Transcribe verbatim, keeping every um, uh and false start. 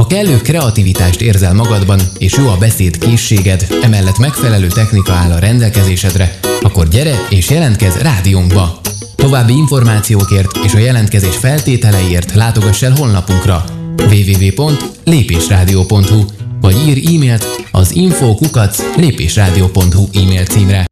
kellő kreativitást érzel magadban, és jó a beszéd készséged, emellett megfelelő technika áll a rendelkezésedre, akkor gyere és jelentkezz rádiónkba! További információkért és a jelentkezés feltételeiért látogass el honlapunkra double-u double-u double-u pont lépésrádió pont hu vagy ír e-mailt az info kukac lépésrádió pont hu e-mail címre.